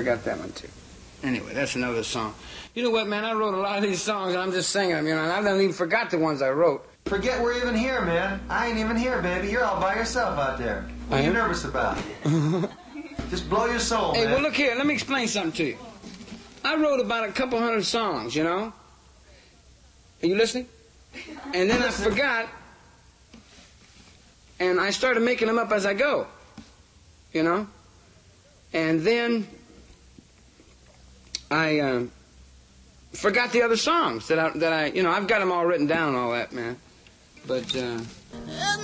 forgot that one, too. Anyway, that's another song. You know what, man? I wrote a lot of these songs, and I'm just singing them, you know, and I don't even forgot the ones I wrote. Forget we're even here, man. I ain't even here, baby. You're all by yourself out there. What are you nervous about? Just blow your soul, man. Hey, well, look here. Let me explain something to you. I wrote about a couple hundred songs, you know? Are you listening? And then I forgot, and I started making them up as I go, you know? And then I forgot the other songs that I, you know, I've got them all written down and all that, man. But,